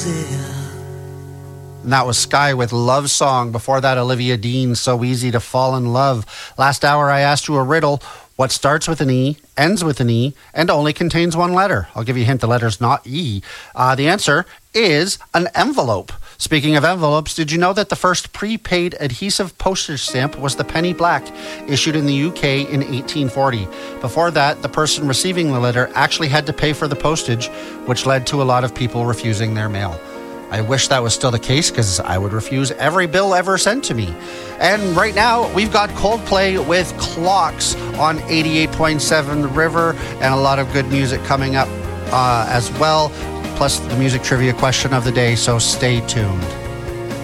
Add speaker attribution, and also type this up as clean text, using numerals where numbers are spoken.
Speaker 1: And that was Sky with Love Song. Before that, Olivia Dean, So Easy to Fall in Love. Last hour, I asked you a riddle. What starts with an E, ends with an E, and only contains one letter? I'll give you a hint, the letter's not E. The answer is an envelope. Speaking of envelopes, did you know that the first prepaid adhesive postage stamp was the penny black, issued in the UK in 1840? Before that, the person receiving the letter actually had to pay for the postage, which led to a lot of people refusing their mail. I wish that was still the case, because I would refuse every bill ever sent to me. And right now, we've got Coldplay with Clocks on 88.7 The River, and a lot of good music coming up as well, plus the music trivia question of the day, so stay tuned.